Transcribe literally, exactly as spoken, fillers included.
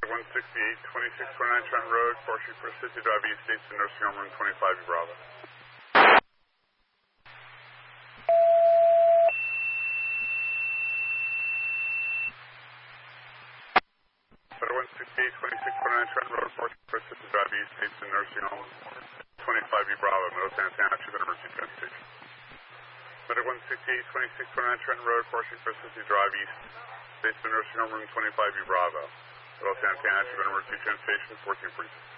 one sixty-eight, twenty-six twenty-nine Trent Road, four Street for City Drive East, States to Nursing Home Room twenty-five, E Bravo. one sixty-eight, twenty-six twenty-nine Trent Road, four Street for City Drive East, States to Nursing Home twenty-five, E Bravo, Middle Santana, Active Emergency Transportation. Medic one sixty-eight, twenty-six twenty-nine Trent Road, four Street for City Drive East, States to Nursing Home Room twenty-five, E Bravo. Middle Santana, Active Emergency Transportation, fourteen forty-six.